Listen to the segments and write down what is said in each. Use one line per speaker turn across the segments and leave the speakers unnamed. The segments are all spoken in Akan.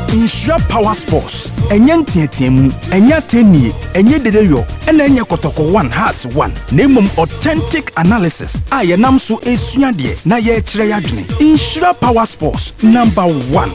Insure Power Sports. Enye ntietiemu, enye atenie, enye dedeyo, enye kotoko 1 has 1. Nemum authentic analysis. Aye namso esunyade na ye chire yadwene. Insure Power Sports number 1.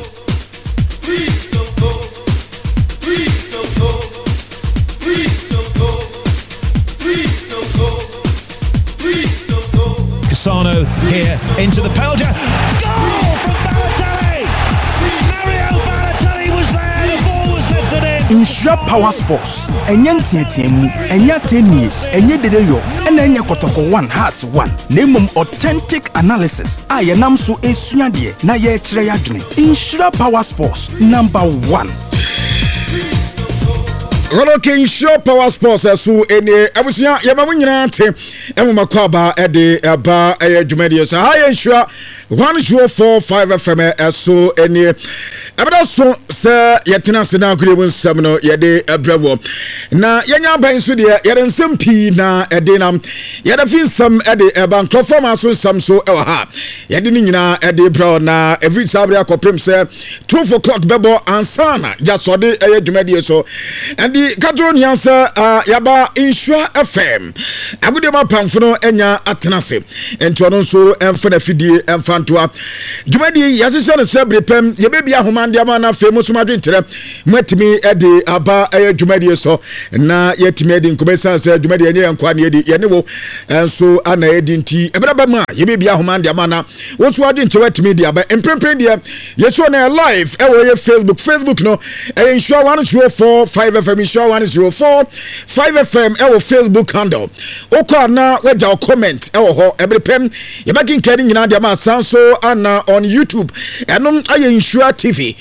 Cassano here into the penalty. Goal from Balotelli! Mario Balotelli was there, the ball was lifted in.
Insure Power Sports. Enye ntietiemu, enye atenie, enye dedeyo, enye kotoko 1 has 1. Nemum authentic analysis. Aye namso esunyade na ye chire yadwene. Insure Power Sports number 1.
Okay, Insure Power Sports so ene abusuya yaba nyina ate emuma ba ede ba dwumadi so ha Insure 104.5 FM so ene abada so se yetena se na akure bu nsam no yede abrabo na yenya ban so de yede nsam pi na ede nam yede fi nsam ede ban klofoma so nsam so ha yede ni nyina ede bro na every sabre akopem se 12 o'clock bebo ansana ja so de dwumadi so and Katronian sir, Yaba Insure FM. Agude ma pamfono enya atenase. Ento no so emfa fidie emfa ntoa. Dwumadi yasese ne sebre pem ye bebia homande ama na famous madwentere. Mwatimi ede aba dwumadi so na yetimi ede nkomesa se dwumadi enye nkwa ne ede ye ne wo enso ana edi nti ebraba ma ye bebia homande ama na wo so adwentere watimi de aba emprempren de yeso na live ewo ye Facebook no Insure 104.5 FM Insure 104.5 FM ewo Facebook handle okwa na weja comment ewo ho ebrepem ye bakin kadi nyina de ma sanso ana on YouTube enum aye Insure TV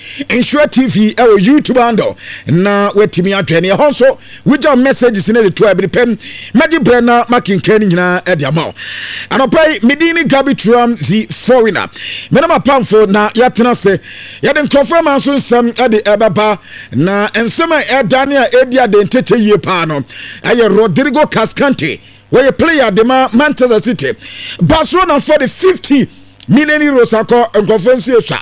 ewo YouTube handle na wetimi atwene ho so weja messages ne de to ebrepem magi brena makin kadi nyina e de ma anopai medini gabitram the foreigner menama pamfo na yatena se ye de nkrofo man so nsam e de ebaba na ensema e Daniel edia de ntete yie pa no aye Rodrigo Cascante where player de Manchester City Barcelona for the 50 million euros akọ nkrofensi eswa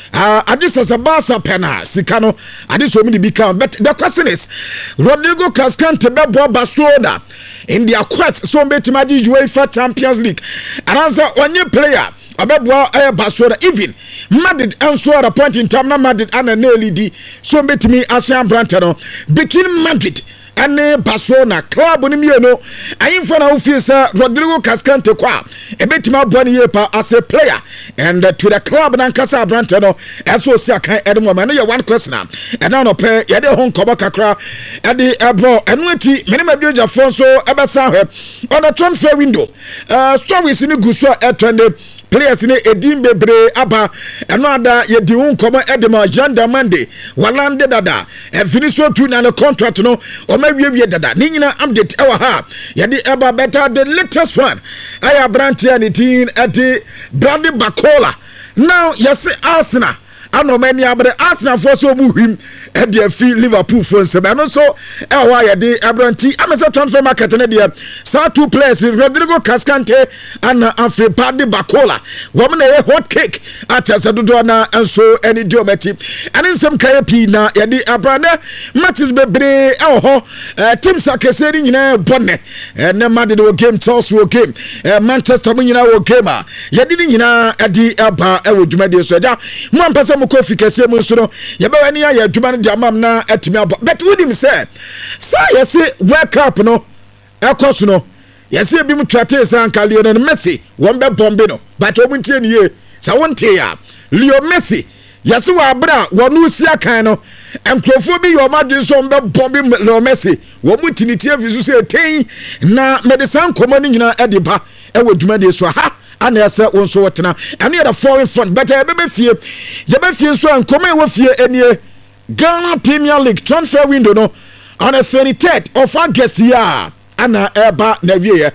adisa sabasa pena sikano adiso mi di become but the question is Rodrigo Cascante bebo Barcelona in their quest so betimadi UEFA Champions League and answer onye player abebo Barcelona even Madrid answer at a point in time na Madrid and nearly di so betimi Asian Brantano between Madrid and Barcelona club ni mieno ayin for na officer Rodrigo Cascante kwa ebetima boni yepa as a player and to the club na nkasa Brantano eso si akan edemo man na one question and now no pay ye de hon koba kakra e de ebo enu ati menema bioja fonso ebesa hwe on the transfer window stories ni guso etwende players ne edim bebre aba eno ada ye di unkomo edema Janda Mande walande dada finish to na the contract no o ma wie dada ni nyina update ewa ha ye di eba better the latest one aya branch and team at Bradley Bacola now yes Arsenal anomani abre Arsenal for so mu him e dey fi Liverpool for nsem no so e wa ye dey abranti amese transfer market na dey sa two players Rodrigo Cascante and Afri Bradley Bacola wo na ye hot cake atasa dodo na enso eni diomati ani nsem kai pi na ye dey abrane matches bebre e ho teams akese ni nyina bonne na Madrid wo game Chelsea wo game Manchester mo nyina wo game ye dey nyina adi aba e wo dwumade so ja mo ampasa mo kofi kese mo so no ye ba wani ya dwuma no jamam na atimi aba but would him say yes World Cup no ekos no yes bi mu trate san ka Lionel Messi won be bombe no but o mu tie ni ye sa won tie ya Leo Messi yes wa bra wonu si akan no enkrofo bi yo madin so be bombe Leo Messi wo mu tinitie visu se ten na medicine komo ni nyina ediba e wo dwuma de so ha ana ese wonso wotena ene ya the foreign fund but e be fie so ankoma e wo fie enie Ghana Premier League transfer window no on the 23rd of August here ana eba na wie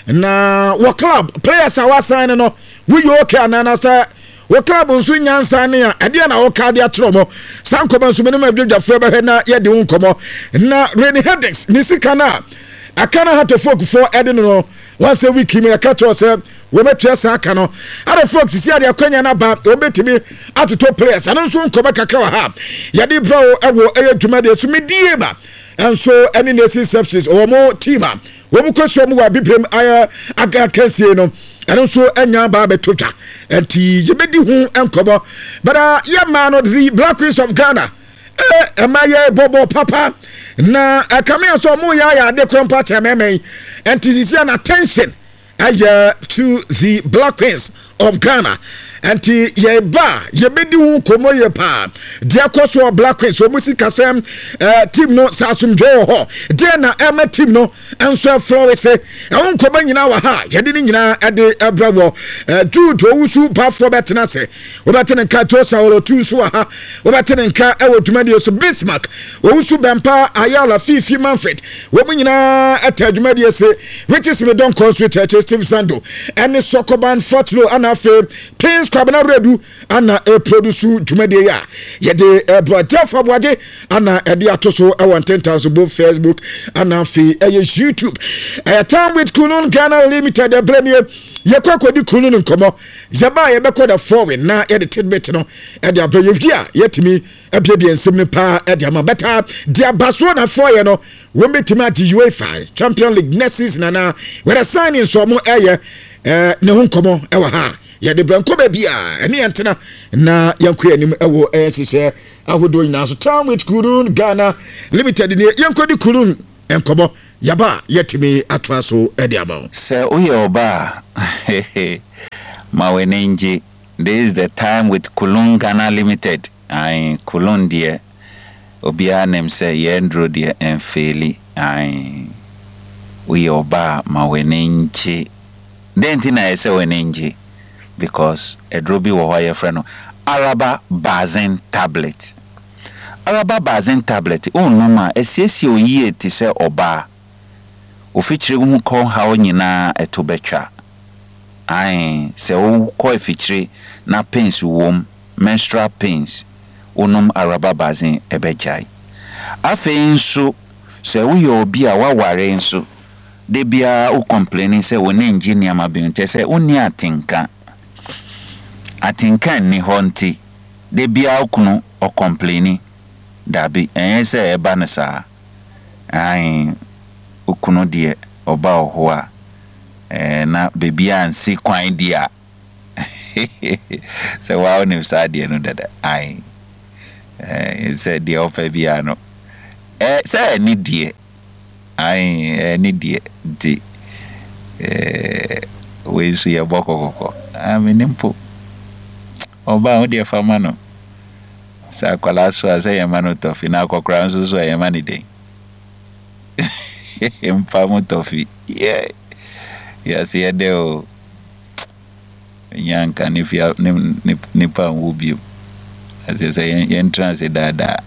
na wo club players are sign no we okay ana say wo club nso nyansa ne a ade na wo ka de atromo sankoba nso menema dwodwa fo be na ye de nkomo na Rene Hedex ni sika na akana hatofok for ede no once a week me akato say wɔbɛtua saa aka no ara folks si ade akwanya na ba wɔbɛtumi atoto players ano nso nkɔba kakra wɔ ha yɛde bravo ɛwɔ ɛyɛ dwumade so medie ba ɛnso ɛne nesi services wɔn team a wɔn kɔsɔ mu wɔ abibirem ayɛ aga kansie no ɛno nso anya ba bɛto twa ɛnti yɛbɛdi ho nkɔbɔ but yɛma no the Black Queens of Ghana ɛma yɛ bɔbɔ papa na ɛkamea so ɔmo yɛ ade krompa kyɛmɛmɛn ɛnti sisi an attention to the Black Queens of Ghana anti ye ba ye bedi hu komo ye pa de akoso Black Queens o musi kasem team no sasumdwe ho de na ema team no enso flow se e won komo nyina wa ha ye de nyina e de ebrawo Jude owusu pa for betena se wo betena nka to sawolo tu so ha wo betena nka e wo dwumade so Bismarck owusu bempa Ayala Fifi Manfred wo nyina atadwumade se which is me don consultate Steve Sando and Sokoban Fortlo anafe Pins Kwabena Redu ana produce dwumade ya ye de broadcast fabwaje ana e de atoso e 10,000 both Facebook ana fe YouTube time with Kulun Ghana Limited the premier ye kwakwadi Kulun nkomo yeba ye beko the forward na ye de tidbit no e de abra ye hia yetimi ebiebie nsem ne pa e de amabeta de abaso na for ye no wo betimi ati UEFA Champions League next season na we signing so mo eye ne ho nkomo e wa ha ye de branko ba bia ene yentena na yanko anim ewo sise ahodo nyina so time with Kulun Ghana Limited ne yankodi Kulun enkomo yaba yetimi atwa so e de aba
se uye oba mawenenji this is the time with Kulun Ghana Limited ai Kulun die obia nem se yendro die enfeli ai uye oba mawenenji denti na ese wenenji because edrobi wo hoye freno Araba Bazen tablet onuma esiesi oyi ti se oba ofichire hu ko ha onyina etobetwa ai se o ko efichire na pains wom menstrual pains onum Araba Bazen ebejai afen nso se wo ye obi a waware nso de bia o complaining se woni engineer mabinte se oni atinka ni honti de bia okunu o complaining dabi ense eba na sa ai okunu de oba oho a na bebia ansi kwan dia se wa oni sa de no dada ai se de ofa bia no se ni die ai ni die di we su ya bokoko aminimpo oba o de fama no sa kwala so asa yamano tofi na akokra nso so yamani den empamo tofi ya se de o nyanka ni pa wubi ase entrance dada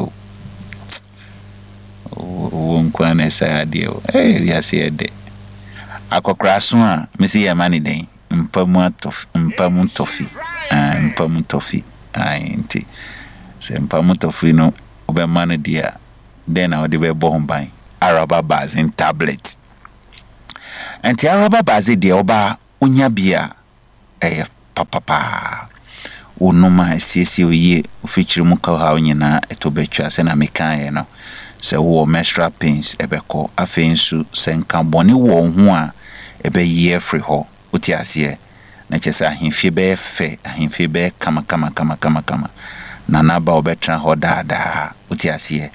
won kwana sa de o ya se de akokra so a mesi yamani den empamo tofi mpamu tofi nti se mpamu tofi no obemane dia then I would be bomban Araba Bazen tablet nti Araba Bazen dia oba unya bia papa onuma esiesi oye ofichiri mu ka ha onyina etobetwa se na mekan no se wo menstrual pains ebeko afensu se nka boni wo ho a ebe ye free ho utiase na chesa ahimfie be fe ahimfie be kama na naba obetra ho dada utiase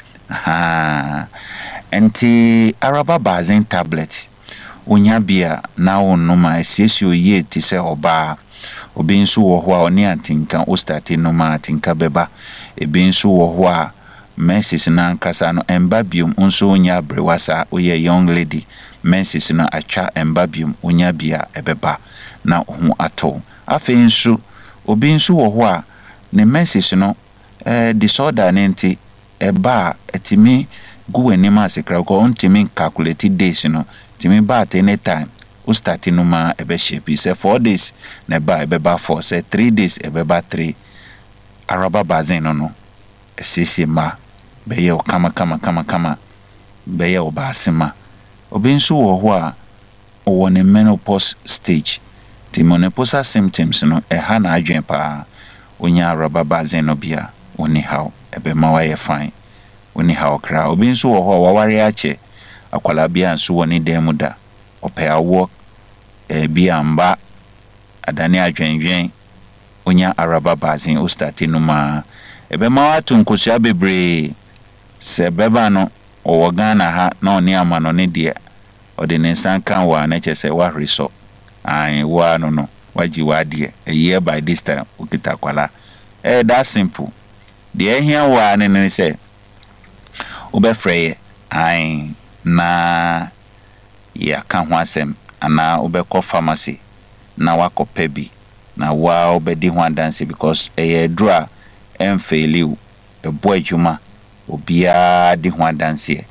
enti Araba Bazen tablet onya bia na onuma esiesi oye ti se oba obi nso wo ho a oni atinka o start no ma atinka beba ebi nso wo ho a menses na nkasa no embabium nso onya brewasa oye young lady menses no atwa embabium onya bia ebeba na ho ato afi nso obi nso wo ho a ne menses no disorder nenti eba etimi gu enima sekra ko ontimi calculate days no timi ba at any time o start no ma ebe shape say 4 days na ba ebeba 4 say 3 days ebeba 3 Araba Bazen no esisi ma beye o kama beye o basima obi nso wo ho a o won menopause stage The menopausal symptoms no ɛha na adwen pa onya rubber bazen no bia oni how ebe ma wa ye fine oni how kra obi nso wo ho waware ache akwala bia nso woni dan mu da ope awo bia mba adane adwenwen onya rubber bazen o start no ma ebe ma wa to nkosua bebre se beba no owo Ghana ha na oni ama no ne de ode ne san kan wa na che se wa hreso ai wa no waji wade a year by this time ukita kwala that simple the here wa ne say obefrey ai na ya kan ho asem ana obekọ pharmacy na wakọ bi na wa obedi ho dance because dura emfeliu ebo adwuma obia di ho dance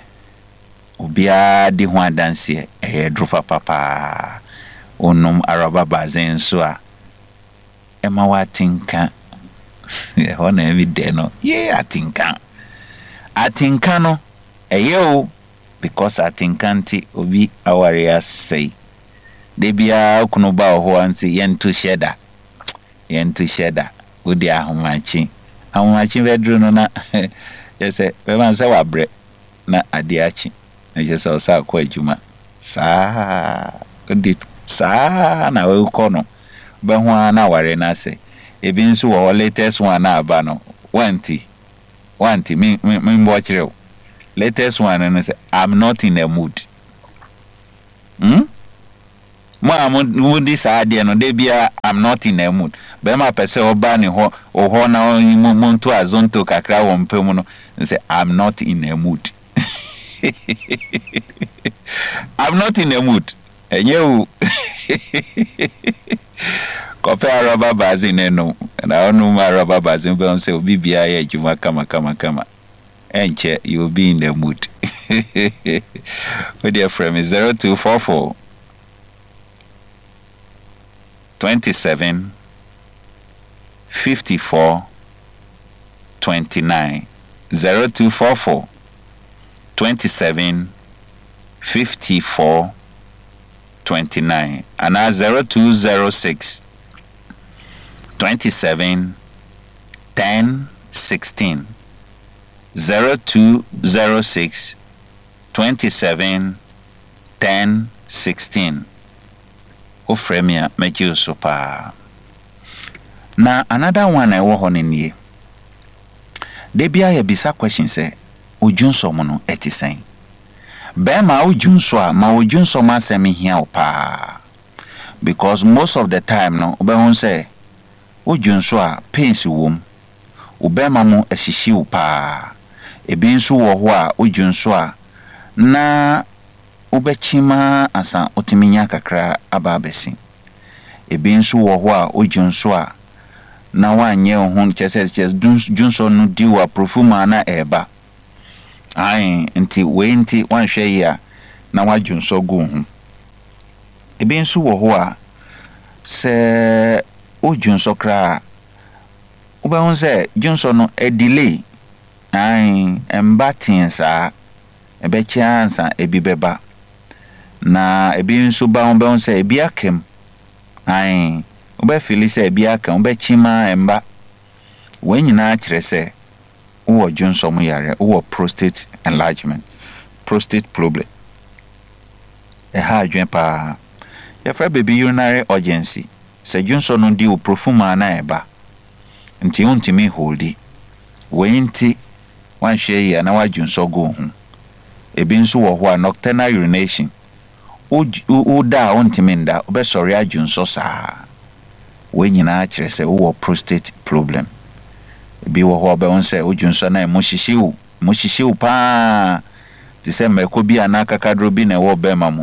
dro papa onum araba bazen so a ema watinka hona emi de no atinka no o because atinkanti obi awaria say de bia kunu ba ho anti yentu sheda odi ahomachi vedru no na yese be man say wabre na adiachi na yese o sa kwa adwuma saa odi saa na we kono be ho na ware na say ebi nso wo latest one na aba no wanti me mbo kire latest one and say I'm not in a mood mo this idea no dey bia I'm not in a mood be ma pese oba ni ho na mo nto azonto kakra wo mpem no say I'm not in a mood I'm not in a mood enyewu Kopea rubber bazin no na onu ma rubber bazin be on say obi bia ya adwuma kama enche you be in the mood with your friend 0244 27 54 29 0244 27 54 29 and 0206 27 10 16 0206 27 10 16 Ofremia make you super. Na another one I wo in ye. De bia ye bisa question say ojunso mo no etisen. Be ma ojunso a ma ojunso ma semi hia opa. Because most of the time no be won say ojunso a pains wom. Obema mo ehihie opa. Ebi nso wo ho a ojunso a na ubechima asa otiminya kakra ababesi ebi nso wo ho a ojunso a na wanye ho chese junso no diwa profuma na eba ai nti we nti wanhwe ya na wajunso go ho ebi nso wo ho a se ojunso kra ubehun se junso no e delay ai embatinsa ebe chansa ebi beba na ebi nso ba on be on say ebi akem ai oba feel say ebi akem oba chima emba we nyina kire say wo junso mo yare wo prostate enlargement prostate problem ha adwen pa ya fra baby urinary urgency say junso no di o profuma na eba nti untimi holdi we nti wan hwe ya na wa junso go hu ebi nso wo ho a nocturnal urination o da ontiminda obesori ajunso saa we nyina kire se wo prostate problem bi wo ho be on se ojunso na mo hihiew pa ti se meko bi anaka kadro bi na wo be mamu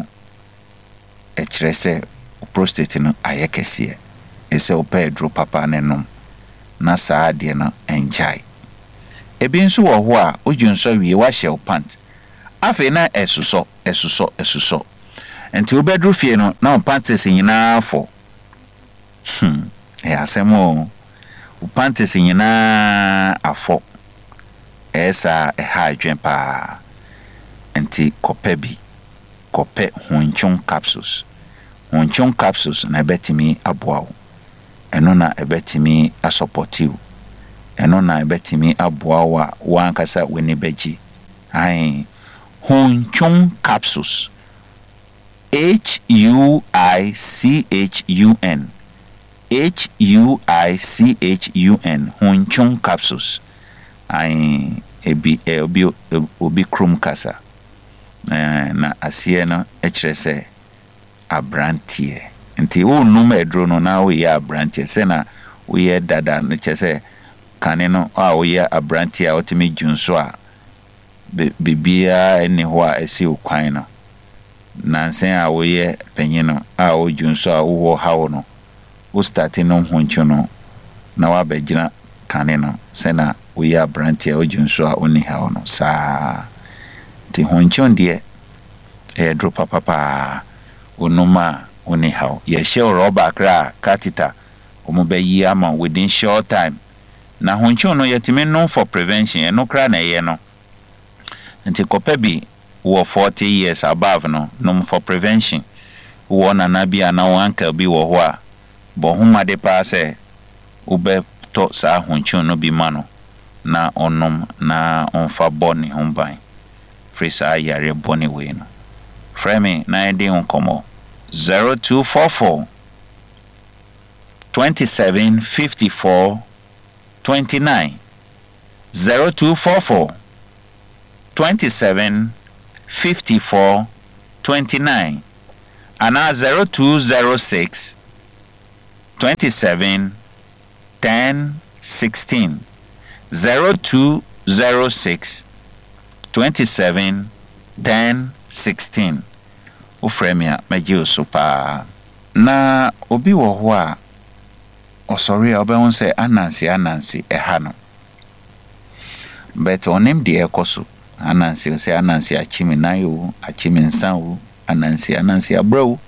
e kire se prostate no ayekese e se opedro papa nenom na saa de no enjai ebi nso wo ho a ojunso wie wa hye pant afi na esuso enti obedru fie no na panties nyina afọ asemo panties nyina afọ esa ha adwen pa enti kope hunchun capsules honchon capsules na ebetimi aboa wo eno na ebetimi asupportive eno na ebetimi aboa wa wankasa weni beji ai honchon capsules HUICHUN honchon capsules ai obi krum kasa na asie no ekyerese abrantie nti wo num edro no na wo ye abrantie se na wo ye dada no kyerese kane no wo ye abrantie a otimi junso a bibia eni ho a esi okwan no nansen a wo ye penyino a wo junso a wo hawo no wo start no honcho no na wa begina kane no se na wo ye abrantie a wo junso a oni hawo no saa ti honcho de edro papa onuma oni how ye share rubber kra catheter omobayi ama within short time na honcho no yetime no for prevention eno kra na ye no nti kopa bi wo 40 years above no for prevention wo na bia na wanka bi wo ho a bo homa de pa se ube to sa honcho no bi ma no na onom na onfa boni homban frisa yare boni we no frame na ede onkomo 0244 27 54 29 0244 27 54 29 ana 0206 27 10 16 0206 27 10 16 ufremia majio super na obi wo ho a osori a obehun se anansi eha no but onim de ekoso anansi achimi nayo achimi nsanwo anansi abrawo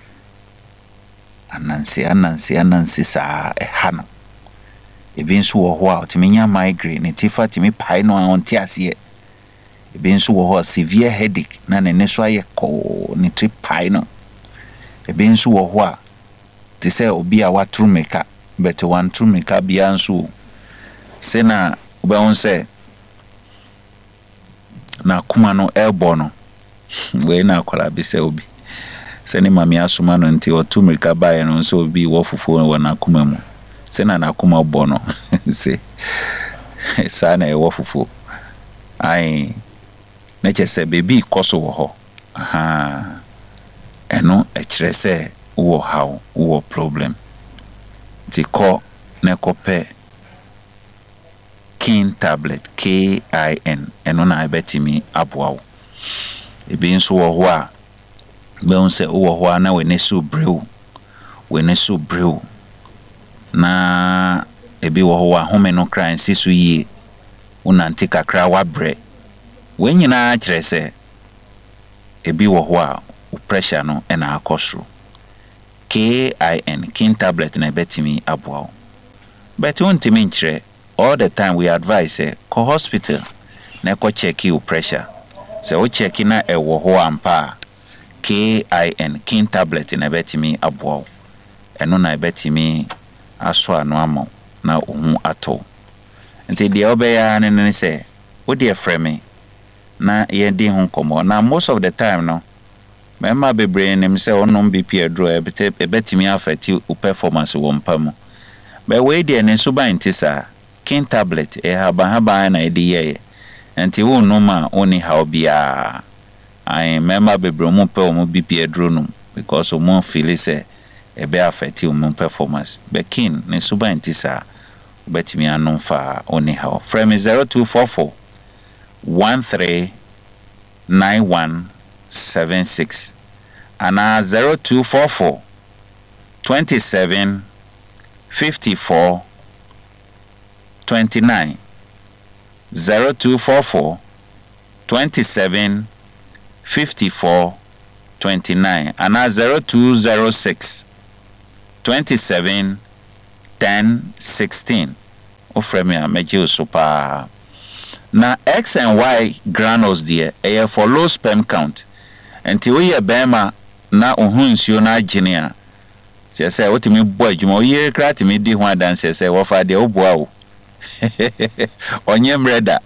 anansi sa eha no ebi nso wo ho a otiminya migraine tifa timi pai no onti ase ebi nso wo ho severe headache na ne so aye ko ni trip pai no ebi nso wo ho a ti se obi a watru meka but one true meka bia nso se na obehun se na kuma no elbow no we na akwala bi se obi se ni mami asuma no nti otu meka bae no nso obi wo fufu wo na kuma mu se na kuma bo no se sa na e wo fufu ai na chese baby koso wo ho aha eno e kire se wo how wo problem ti ko na kope kin tablet KIN eno na betimi aboawo ebi nso wo ho a be unse wo ho na we ne so brew na ebi wo ho a home no kran sisu yi unanti kakra wa bre wenyina kire se ebi wo ho a pressure no na akosro KIN tablet na betimi aboawo but untimi nkire all the time we advise ko hospital na ko check your pressure se o check na e wo ho ampa KIN tablet na betimi aboawo eno na betimi aso anu amo na ohu ato nti de obeya ne se wo de frame na ye di hu komo na most of the time no mema bebre nim se onom BP adro ebetimi affect your performance wo mpamu be we de ne so ban tisa kin tablet haba na edi ye nti wo no ma oni ha obia ai mema bebre mo pe mo BP adro no because mo feel say e be affect your performance be kin ne so ban tisa betimi anon fa oni ha frame 0244 139176 ana 0244 27 54 29 0244 27 54 29 ana 0206 27 10 16 ofremi a meji super na X and Y granules there for low sperm count until we bema na ohun nsuo na agene a sɛ wotimi bɔ adwuma oye kra timi di ho adanse sɛ wofa de oboa wo onye mreda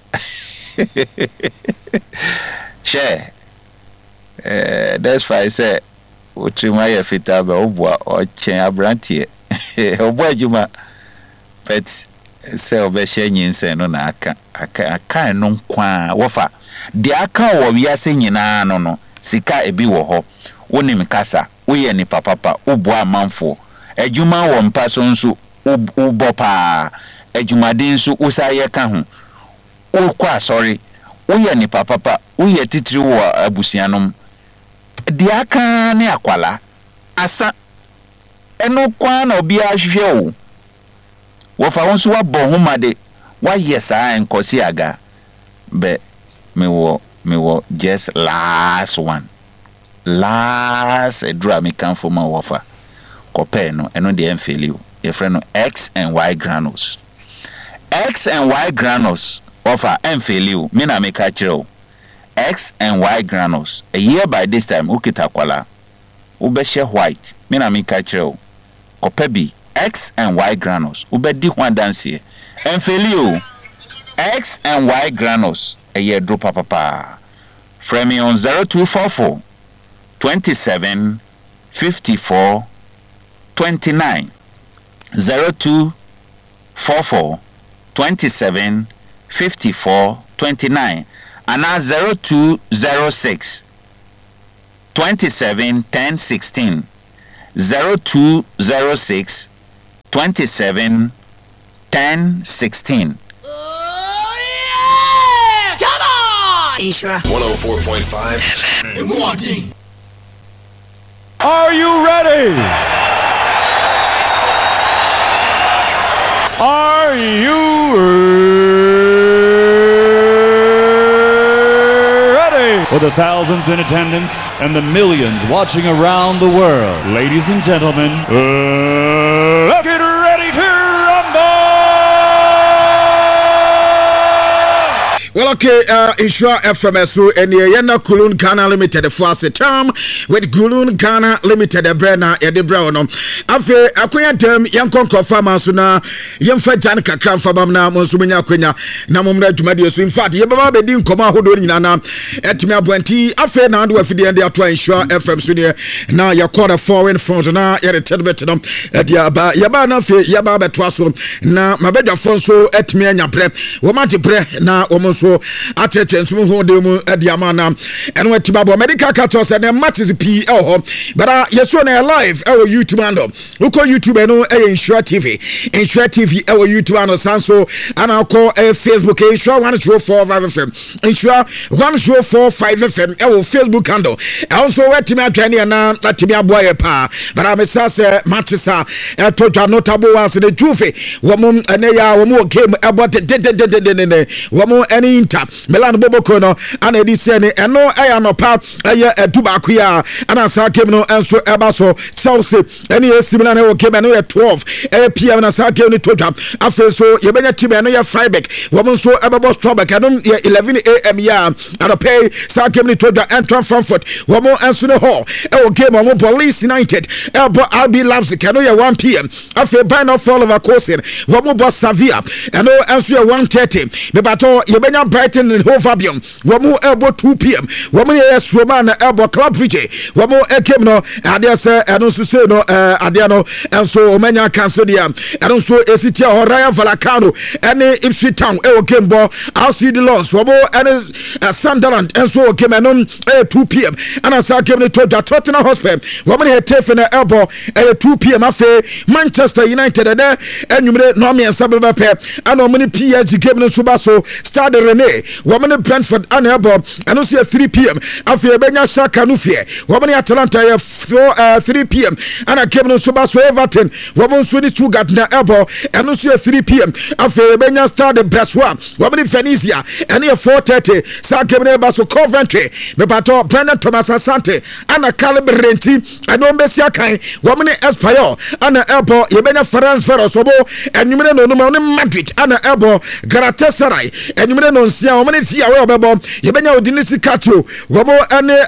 she that's why say otrima ya fita ba oboa ochen abrantie oboa adwuma but sɛ obɛhye nyinse no na aka no kwa wofa de aka wo wiase nyina no sika ebi wo ho wonim kasa woyɛ ni papa woboa amanfo adwuma wɔ mpa so nso wobɔ paa adwumaden nso wosaye ka ho wokɔ asɔre woyɛ ni papa woyɛ titiri wɔ abusuanom de aka ne akwala asa eno kwa na obi ahwehwɛ wo wofa wonso wabɔ homade wayɛ saa enkosi aga be me wo just last edura me kan for ma wofa kopɛ no eno de emfeli your friend no X and Y granules wofa emfeli me na me ka kire X and Y granules a year by this time ukita kwala ubehye white me na me ka kire kopɛ bi X and Y granules ubedi ho dance emfeli X and Y granules a year drop papa from me on 0244 27 54 29 0244 27 54 29 and 0206 27 10 16 0206 27 10 16.
Come on! Ishra
104.5 FM.
Are you ready? Are you ready? For the thousands in attendance and the millions watching around the world, ladies and gentlemen, let's get ready to rumble!
Well, okay, Insure FMSU and Yena Kulun Ghana Limited for us a term with Gulun Ghana Limited, a Brenna, Eddie Brown. Afe, Aquia term, Yankon Farmer Suna, Yamfa Janka Kram Fabamna, Monsumina Quina, Namumra Jumadius. In fact, Yababa Bedin Koma Hodonana, Etimia Buenti, Afe Nandu Fidi and the Atwa Insure FM Sunia, now your quarter foreign front, now you're a telebetum, at Yabana Fe, Yababa Twasso, now Mabeda Fonso, Etmia Pre, Womati Pre, now almost. So attention who do diamana and what Tibabo medical catos and matches PL but yes on live our YouTube ando look on YouTube and Insure TV our YouTube ando sanso and I'll call Facebook Insure 104.5 FM Insure 104.5 FM our Facebook ando also where Timia Kenny and Timia boy pa but I'm a sasa matisa total notable ones the truth woman and they are more came about woman any Melan Boboko no and edisene eno aya no pa aya edubaku ya ana sa kem no enso ebaso Chelsea eni esimina na o kem no 12 pm na sa kem ni totwa afeso ye benya team eno ya Freiburg wo mo so ebebo Strasbourg eno 11 am ya ana pay sa kem ni totwa Eintracht Frankfurt wo mo enso no ho e o game mo Police United ebo RB Leipzig eno ya 1 pm afe by no fall over course wo mo bo Sevilla eno enso ya 1:30 be bato ye benya Brighton and Hove Albion. Wamu ebo 2 p.m. Wamu yes Roman ebo Club Vijay. Wamu ekem no adia se anonsu se no adia no enso omenya cancel dia. Anonso esitia Horaya Vallecano ene Ipswich Town e okem bo RCD Lons. Wamu ene Sunderland enso okem enon 2 p.m. Ana sa kem ne to Tottenham Hotspur. Wamu he tefe na ebo 2 p.m. afe Manchester United ene enumere no me ensabeba pe ana omuni PSG game no suba so Stade Rene woman Brentford anebo and also 3 p.m. after Benya Shaka Nufie woman Atalanta 3 p.m. and I came no Subaso Everton woman Swedish Stuttgart na elbow and also 3 p.m. after Benya Stade Bressois woman Venezia and 4:30 sa came no Baso Coventry me pato Brendan Thomas Asante and a Calibre Renti and no Messia Kai woman Espanyol and elbow Yebenya France Ferosobo and you know no Madrid and elbow Galatasaray and you know nsia wɔn ne tia wɔ bɛbɔ yɛbɛnya Odinisi Katio wɔbɔ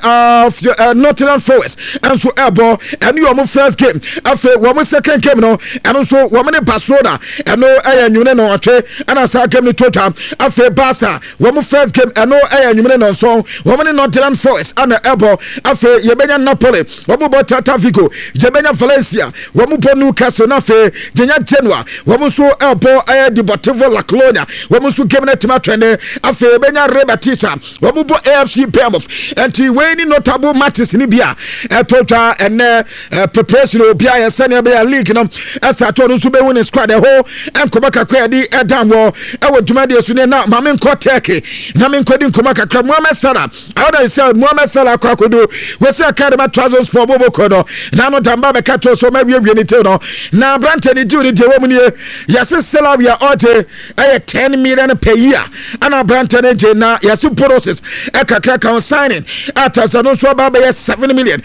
ɛne Nottingham Forest ɛnso ɛbɔ ɛne wɔn first game afei wɔn second game no ɛno nso wɔn ne Barcelona ɛno ɛyɛ nwene no ɔtwe ɛna saa game ne total afei Barca wɔn first game ɛno ɛyɛ nwene no nson wɔn ne Nottingham Forest ɛna ɛbɔ afei yɛbɛnya Napoli wɔn bɔ Celta Vigo yɛbɛnya Valencia wɔn bɔ Newcastle na afei yɛnya Genoa wɔn nso ɛbɔ ɛyɛ Deportivo La Colonia wɔn nso game ne tema twɛne afei yɛbɛnya Real Betis wɔn bɔ AFC Bournemouth ɛnti wei ni notable matches ni bi a ɛtotwa ɛnɛ preparation obi a yɛsɛ ne ɛbɛyɛ league no ɛsa to no nso bɛwu ne squad ɛho ɛnkɔmɔ kakra yɛde ɛdam wɔ ɛwɔ dwumadeɛ so ne na maame nkɔ Turkey na me nkɔdi nkɔmɔ kakra Mohamed Salah awɔda sɛ Mohamed Salah akɔ akodo wɔsɛ akadema Trabzonspor bɔbɔ kɔ no na no damba bɛka to so mawiewie ne tew no na abrante ne diw ne deɛ wɔ mu nie yɛse Slavia ɔte ɛyɛ 10 million per year ana abrante ne gye na yɛse Porosis ɛkakra kan signing atasa no nso aba bɛyɛ 7 million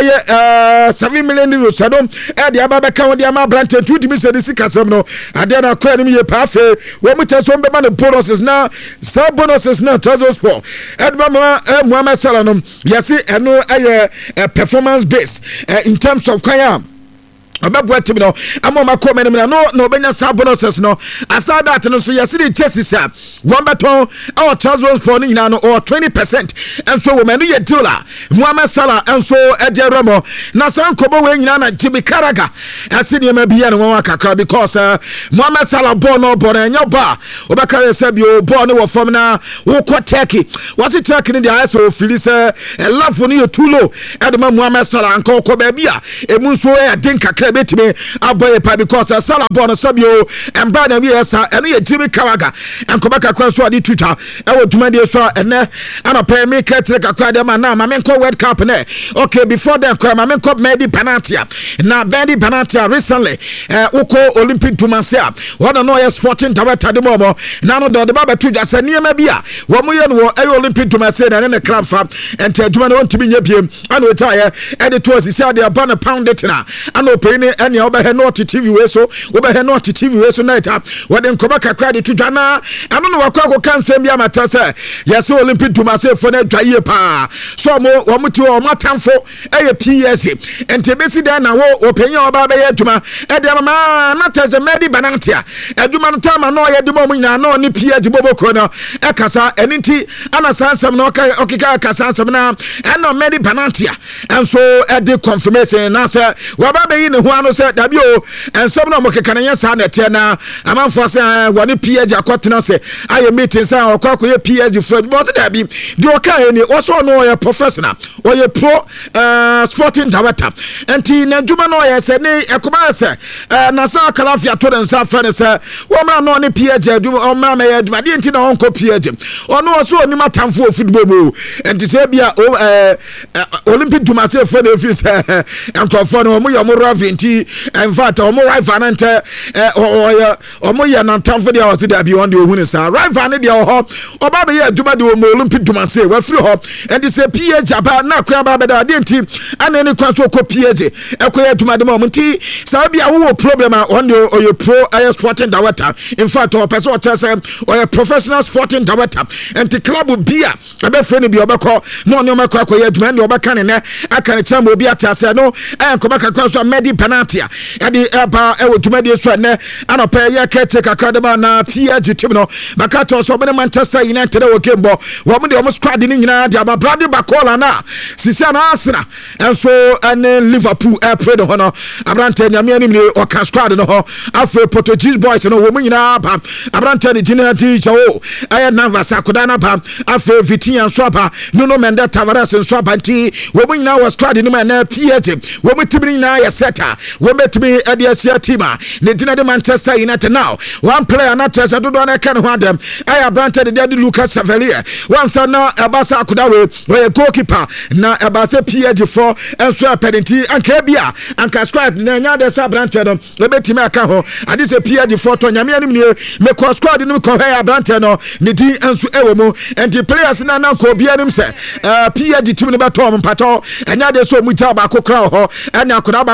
ɛyɛ 7 million euros no ɛde aba bɛka wɔde ama abrante tutumi sɛ ne sikasɛm no adeɛ na akɔɛ no mu yɛ paafe wɔn mu tɛ so bɛma ne bonuses na saa bonuses na Trabzonspor ɛde ba ma Mohamed Salah no yɛse ɛno ɛyɛ performance based in terms of kwan abɛboa tim no ama ma kɔ menem no obɛnya saa bonuses no aside that no so yɛse de Chelsea sa wɔn bɛtɔn ɛwɔ Trabzonspor no nyinaa no or 20% ɛnso wɔ mɛno yɛ deal a Mohamed Salah ɛnso ɛde rɛmɔ na saa nkɔbɔ wɔ nyinaa na Jimmy Carragher ɛse nneɛma bi yɛ no wɔn akakra because Mohamed Salah bɔɔ no ɛnyɛ bɔ a wɔbɛka yɛ sɛ bio bɔɔ no wɔ fam na wokɔ Turkey wɔse Turkey no deɛ ayɛ sɛ ofili sɛ ɛlafo no yɛ too low ɛde ma Mohamed Salah anka ɔkɔ baabi a ɛmu nso ɛyɛ den kakra betime aboye pa because Salah born sabio and brother we esa eno ye Jimmy Carragher and kobaka kwa so ade Twitter e wo dwumade so ene ana pay me ketre kakwa de ma na ma menko World Cup ne okay before then kwa ma menko Medi Benatia na Medi Benatia recently uko Olympic Dumasia one no ye sporting director de momo na no de ba betu ja se niema bia wo mo ye no e Olympic Dumasia na ne club fa ente adwuma no ntimi nya biem ana o taye e de to asisi de aba na pound it na ana o pay ne ene obehe no TV we so obehe no TV we so night up wode nkoba kakra de tudwa na ano no wakọ kansem bia mata se yes Olympic Dumasia fo na dwa ye pa so mo ti o matamfo eye PSG ente besi da na wo openya oba be ye dwuma e de ma na teze Medi Benatia adwuma no tama no ye de mo nyina no ne PSG boboko no e kasa enti ana sansem no okika kasa sansem na eno Medi Benatia enso e de confirmation na se waba be yi ne ho ano se dabi o ensem no mo keka na yesa na te na amanfo se woni PSG akotena se aye meeting se okwakoye PSG fraud bo se dabi di o kan ni o so no ye professional o ye pro sporting director enti na djuma no ye se ne ekoma se na sa kalafia to den sa fa ne se wo ma no ne PSG adwuma o ma me adwuma di enti na onko PSG ono so oni matamfo ofidbo mo enti se bia Olympic Dumasia for the office enkofo no mo ye mo raventi in fact omo rival nante omo ye nantamfo dia wose da bi on de ohunu sa rival ne dia ho oba be ye adwuma de omo Olympic Dumasia wa free ho enti se PSG aba na kwa ba da de enti ana ne kwa so ko PSG ekoye adwuma de mo nti sa bia wo problem on de oye pro sporting director in fact o person o chese oye professional sporting director enti club bia abe free ne bi obekọ no ne omekọ akoye adwuma ne obeka ne aka ne chama obi atase no enkoba kakwa so Medi Benatia edi eba ewo dwumade so ne anopa ye kete kakadeba na PSG team no makato so be Manchester United wo kembo wo mo de wo squad ni nyina de aba Bradley Bakola na sisia na Arsenal enso ene Liverpool play no no abrante nyame anim ni o ka squad no ho afa Portuguese boys no wo mo nyina ba abrante ni jina teacher o aya Navas akoda na ba afa Vitinha so ba Nuno Mendes Tavares so ba nti wo mo nyina wo squad ni ma na PSG wo mo tibini na ya seta wo betimi Asia team ne dina de Manchester United now one player na Chelsea do na kan ho adem aya Brante de Lucas Savalier one son na Abasa Akudawe we goalkeeper na Abasa PSG for enso apedenti anka bia anka squad na nya de sa Brante no we betimi aka ho ade se PSG for to nyame anim ne me ko squad no ko ha Brante no ne din enso ewo mu enti players na ko bia nim se PSG team ne beto mpato enya de so mu ta ba ko kra ho ena akoda ba ku bi kwa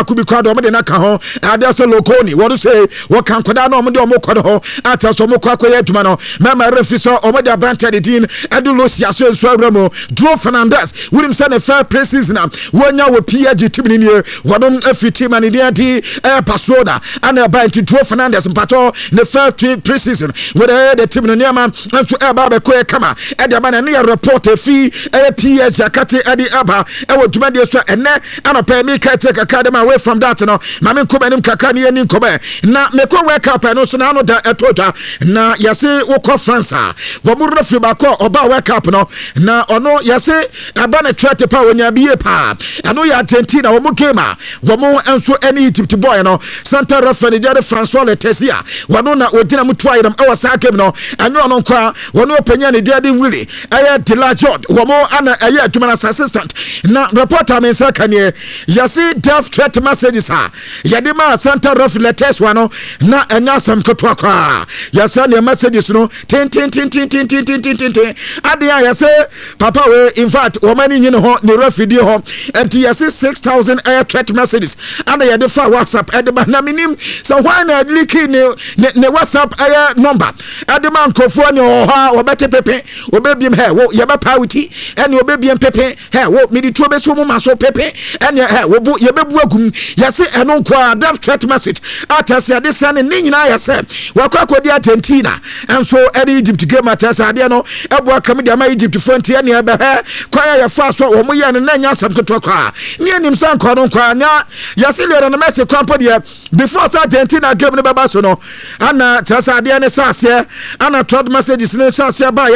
de ɔmo de na ka ho ade sɛ lokoni wɔn say wɔka nkoda na ɔmo de ɔmo kɔ no ho ata so ɔmo kɔ akɔyɛ adwuma no mɛma refi so ɔmo de abrante de din edu losia so nso awramo Dro Fernandez wurim sɛ ne fair preseason na wonya wo PSG team ni wɔn afiti man de anti Barcelona ana ba nti Dro Fernandez mpato ne fair preseason with the team no niama nso eba be ko kama e de ba na ne report fi PSG akate ade aba e wo dwuma de so ene ana pa mi ka take academy away from that no ma me ko banim kaka ne ni ko ba na me ko work up no so na no da etota na yase wo ko France wo mu refi ba ko oba work up no na ono yase aba na trate pa wonya biye pa ano ya Argentina wo mu kema wo mu enso ene Egypt boy no Santa Rafael Jade François Letesia wono na odina mu try them e wasa kem no anyo ono kwa wono opanya ne dia de wili aya Delajord wo mu ana aya adwuma assistant na reporter me sa kanie yase death threat messages ha yade ma Santa Rafael Letesia no na enya sam kotwa kwa yase ne messages no tin ade yase papa we in fact wo mani nyine ho ne refidie ho enti yase 6000 air threat messages ana yade fa WhatsApp ade ba na minim so why na leaking ne WhatsApp air number ade man kofo ne ho ha wo bete pepe obebiem he wo ye ba pawiti ene obebiem pepe he wo midi to be so mu maso pepe ene he wo bu ye bebu agum yase eno kwa death threat message atase ade sane ne nyina yase wakwa kodi Argentina enso ene Egypt game atase ade no ebo akam de ma Egypt fonti ene ebe he kwa ya fa so wo mu ye ne nya sam keto kwa ne anim san kwa no kwa nya yase le na Messi kwa podi before Argentina game ne baba so no ana tase ade ne sase ana threat messages ne sase ba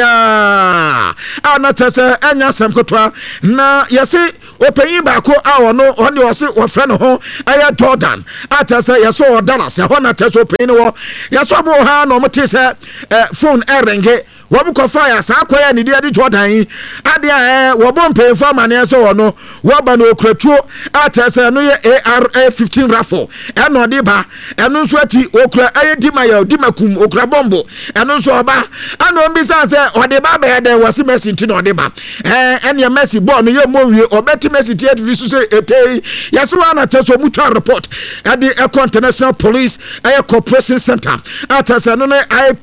ya ana tase enya sam keto na yase openyin ba ko a no on de ose wo fre no ho aya Jordan atase yase o Dallas ho na tase openyin wo yase mo ha no mo te se phone erenge wo bu ko fire sa akoya ne dia de Jordan yi ade wo bo mpemfa mane so wo no wo ba nookratuo atase no ye ARA 15 rifle eno de ba eno nso ati okra aye dimakum okra bombo eno nso oba ana ombi san se ode ba be de wasi Messi nti no ode ba ene Messi ball no ye mo wie obeti Messi tie TV so se etei yaso ana teso mutual report ade international police aye corporation center atase no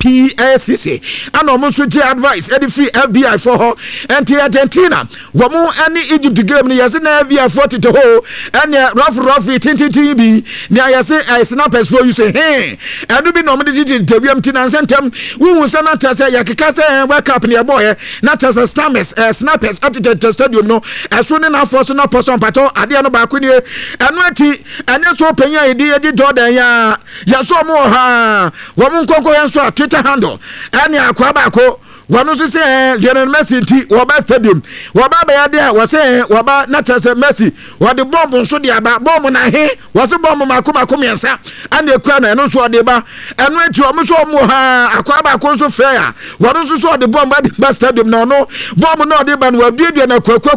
IPACC ana omo so tie advice ade free FBI for her anti Argentina wo mu ani Egypt game ni yase na FBI 40 to ho ene rough tintin bi ni yase snappers for you say hey adu bi no mo de interview ti na sentem wu sana tase yakeka se world cup ni boy na tase snappers at the stadium no eso ne na force no person pato ade no ba ko ni eno ati ene so panya edi Jordan ya so mo ha wo mu nkonko yan so Twitter handle ene akwa ba ko wanu so say Lionel Messi nti wo ba stadium wo ba ba yade wo say wo ba na tase Messi wo de bomb nso de aba bomb na he wo so bomb makom yensa ane ekwa na eno so de ba eno ati wo so mo ha akwa ba ko so fair wanu so de bomb ba stadium na no bomb na de ba no aduadua na kwakwa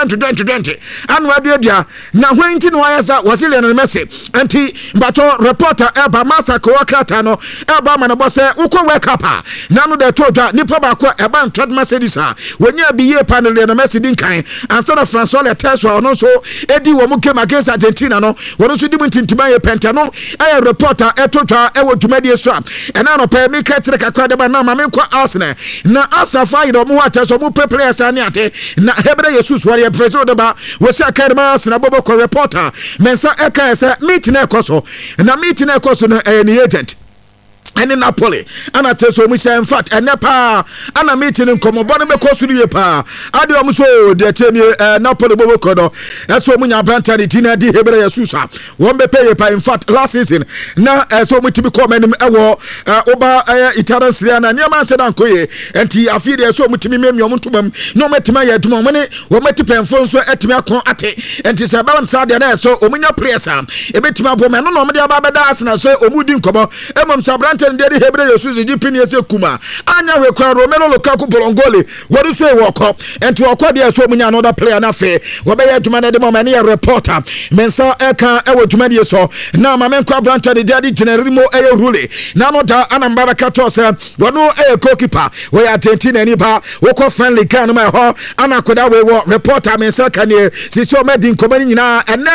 20 anu aduadua na hwenti no ayasa wo say Lionel Messi anti mbato reporter eba masaka wakrata no eba ma na bo say ukọ wake up na no de toja nipa ba eba threat messages wonya biye panel na Messi din kan ansa na François Leteso ono so edi wo mu game against Argentina no wono so di muntintima ye penta no reporter etotwa wo dwumadi so ena no pa mi ka tere kakwa de ba na ma me kwa Arsenal na Arsenal fa do mu Ateso mu players ani ate na Hebre Jesus wari president de ba wo se akadema Arsenal bobo ko reporter mensa eka se meeting na ekoso na meeting na ekoso no any agent ene Napoli ana teso mu say in fact ene pa ana meeting nkomo bone be kosuru ye pa ade o mu so de temi Napoli bobo kodo eso mu nya branta de tina di Hebre Jesus won be pay pa in fact last season na eso mu tibi ko manim ewo oba Italian Serie A na niam se dan koye enti afide eso mu timi memi o ntumam no matima ya dum mo ne wo matipemfo nso atimi akon ate enti se ba nsa de na eso o mu nya players e betimi abo me no no mo de aba beda Arsenal so o mu di nkomo emom sa branta abrante de Hebre Yesu Jipini ese kuma anya we kwa Romelu Lukaku Bolongoli wodi so e woko enti woko de so munya another player na fe wo be adwuma na de mo mane reporter mensa eka e wo dwuma de so na ma men kwa abrante de Daddy Generalimo e rule na no da anambara kato se wono e goalkeeper we atenti na ni ba wo ko friendly kan ma ho anakoda we wo reporter mensa kan e sisi o medin komani nyina ene